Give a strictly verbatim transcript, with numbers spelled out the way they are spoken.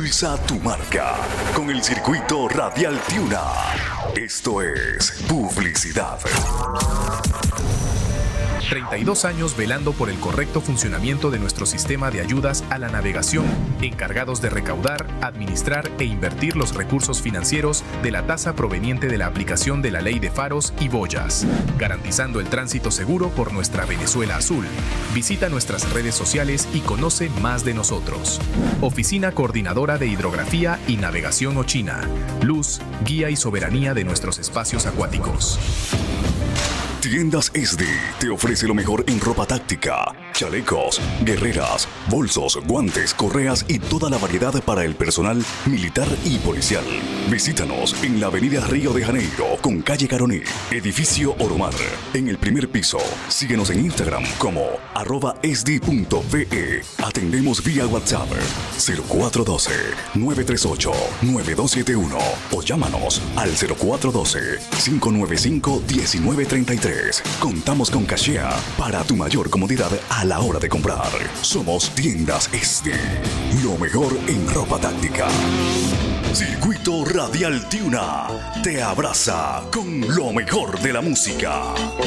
Impulsa tu marca con el circuito radial Tiuna. Esto es publicidad. treinta y dos años velando por el correcto funcionamiento de nuestro sistema de ayudas a la navegación, encargados de recaudar, administrar e invertir los recursos financieros de la tasa proveniente de la aplicación de la ley de faros y boyas, garantizando el tránsito seguro por nuestra Venezuela azul. Visita nuestras redes sociales y conoce más de nosotros. Oficina Coordinadora de Hidrografía y Navegación Ochina. Luz, guía y soberanía de nuestros espacios acuáticos. Tiendas E S D te ofrece lo mejor en ropa táctica, chalecos, guerreras, bolsos, guantes, correas y toda la variedad para el personal militar y policial. Visítanos en la avenida Río de Janeiro con calle Caroní, edificio Oromar, en el primer piso. Síguenos en Instagram como arroba esd.ve. Atendemos vía WhatsApp cero cuatro uno dos, nueve tres ocho, nueve dos siete uno o llámanos al cero cuatro uno dos, cinco nueve cinco, uno nueve tres tres. Contamos con cachea para tu mayor comodidad a la hora de comprar. Somos Tiendas E S D, lo mejor en ropa táctica. Circuito Radial Tiuna te abraza con lo mejor de la música.